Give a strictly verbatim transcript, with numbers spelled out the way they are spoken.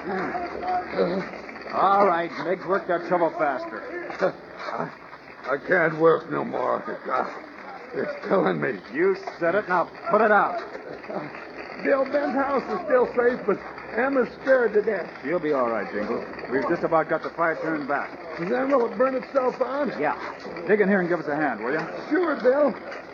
All right, Miggs, work that shovel faster. I, I can't work no more. It's, uh, it's killing me. You said it. Now put it out. Bill, Ben's house is still safe, but Emma's scared to death. You'll be all right, Jingle. We've just about got the fire turned back. Then will it burn itself out? Yeah. Dig in here and give us a hand, will you? Sure, Bill.